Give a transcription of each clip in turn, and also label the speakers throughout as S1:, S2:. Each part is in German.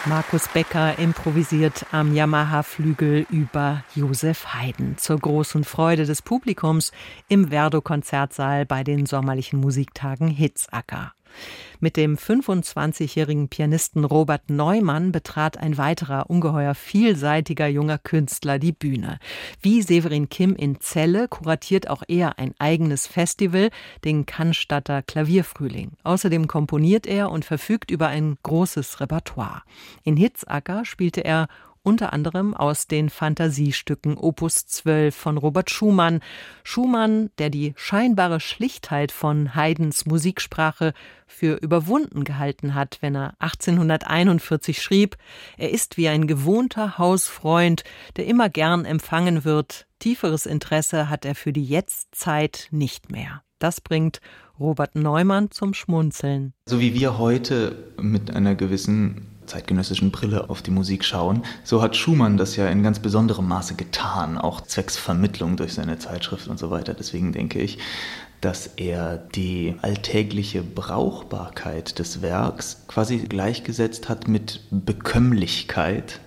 S1: Markus Becker improvisiert am Yamaha-Flügel über Joseph Haydn zur großen Freude des Publikums im Werdow-Konzertsaal bei den sommerlichen Musiktagen Hitzacker. Mit dem 25-jährigen Pianisten Robert Neumann betrat ein weiterer ungeheuer vielseitiger junger Künstler die Bühne. Wie Severin Kim in Celle kuratiert auch er ein eigenes Festival, den Cannstatter Klavierfrühling. Außerdem komponiert er und verfügt über ein großes Repertoire. In Hitzacker spielte er unter anderem aus den Fantasiestücken Opus 12 von Robert Schumann. Schumann, der die scheinbare Schlichtheit von Haydns Musiksprache für überwunden gehalten hat, wenn er 1841 schrieb: Er ist wie ein gewohnter Hausfreund, der immer gern empfangen wird. Tieferes Interesse hat er für die Jetztzeit nicht mehr. Das bringt Robert Neumann zum Schmunzeln.
S2: So wie wir heute mit einer gewissen zeitgenössischen Brille auf die Musik schauen, so hat Schumann das ja in ganz besonderem Maße getan, auch zwecks Vermittlung durch seine Zeitschrift und so weiter. Deswegen denke ich, dass er die alltägliche Brauchbarkeit des Werks quasi gleichgesetzt hat mit Bekömmlichkeit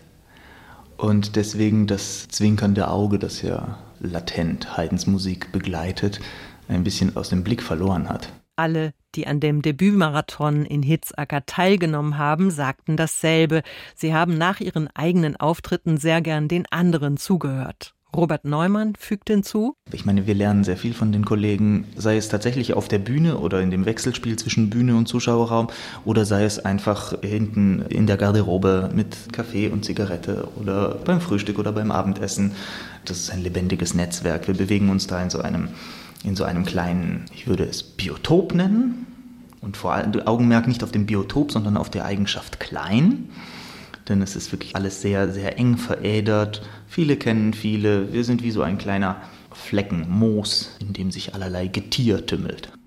S2: und deswegen das zwinkernde Auge, das ja latent Haydns Musik begleitet, ein bisschen aus dem Blick verloren hat.
S1: Alle, die an dem Debütmarathon in Hitzacker teilgenommen haben, sagten dasselbe. Sie haben nach ihren eigenen Auftritten sehr gern den anderen zugehört. Robert Neumann fügt hinzu:
S2: Ich meine, wir lernen sehr viel von den Kollegen, sei es tatsächlich auf der Bühne oder in dem Wechselspiel zwischen Bühne und Zuschauerraum oder sei es einfach hinten in der Garderobe mit Kaffee und Zigarette oder beim Frühstück oder beim Abendessen. Das ist ein lebendiges Netzwerk. Wir bewegen uns da in so einem kleinen, ich würde es Biotop nennen, und vor allem Augenmerk nicht auf dem Biotop, sondern auf der Eigenschaft klein, denn es ist wirklich alles sehr, sehr eng verädert. Viele kennen viele, wir sind wie so ein kleiner Flecken Moos, in dem sich allerlei Getier tümmelt.